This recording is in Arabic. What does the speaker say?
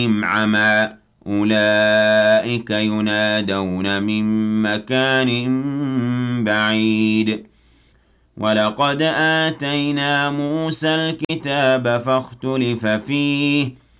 عَمًى أُولَٰئِكَ يُنَادَوْنَ مِن مَّكَانٍ بَعِيدٍ وَلَقَدْ آتَيْنَا مُوسَى الْكِتَابَ فَاخْتُلِفَ فِيهِ